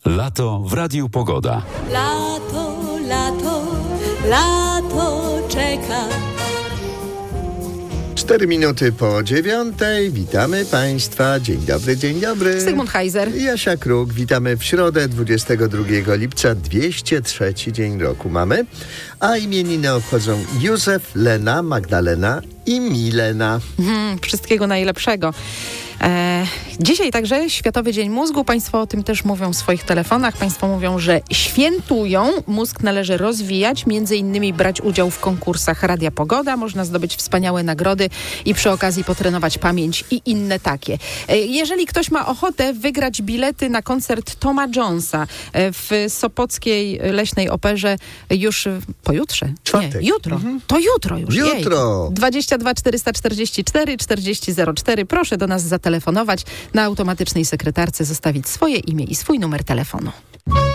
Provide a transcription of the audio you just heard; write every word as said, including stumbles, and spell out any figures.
Lato w Radiu Pogoda. Lato, lato, lato czeka. Cztery minuty po dziewiątej. Witamy Państwa. Dzień dobry, dzień dobry. Zygmunt Heiser. Jasia Kruk. Witamy w środę, dwudziestego drugiego lipca, dwieście trzeci dzień roku mamy. A imieniny obchodzą Józef, Lena, Magdalena i Milena. Hmm, wszystkiego najlepszego. E, dzisiaj także Światowy Dzień Mózgu. Państwo o tym też mówią w swoich telefonach. Państwo mówią, że świętują. Mózg należy rozwijać, między innymi brać udział w konkursach Radia Pogoda. Można zdobyć wspaniałe nagrody i przy okazji potrenować pamięć i inne takie. E, jeżeli ktoś ma ochotę wygrać bilety na koncert Toma Jonesa w Sopockiej Leśnej Operze już pojutrze. Czwartek. Nie, jutro. Mhm. To jutro już. Jutro. Jej. dwadzieścia dwa czterysta czterdzieści cztery czterdzieści zero cztery. Proszę do nas zatelefonować, na automatycznej sekretarce zostawić swoje imię i swój numer telefonu.